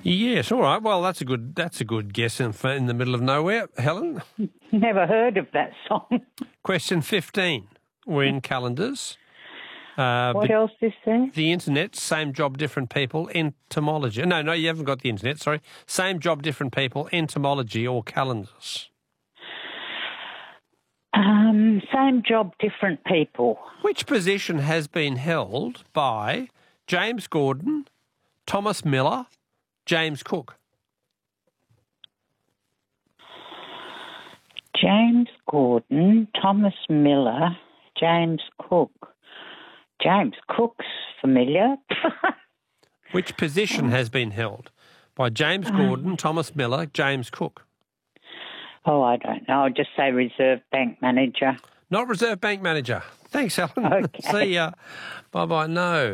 Yes, all right. Well, that's a good guess in the middle of nowhere. Helen? Never heard of that song. Question 15. We're in calendars. What else is there? The internet, same job, different people, entomology. No, you haven't got the internet, sorry. Same job, different people, entomology or calendars. Same job, different people. Which position has been held by James Gordon, Thomas Miller, James Cook? James Gordon, Thomas Miller, James Cook. James Cook's familiar. Which position has been held by James Gordon, Thomas Miller, James Cook? Oh, I don't know. I'll just say Reserve Bank Manager. Not Reserve Bank Manager. Thanks, Helen. Okay. See ya. Bye-bye. No.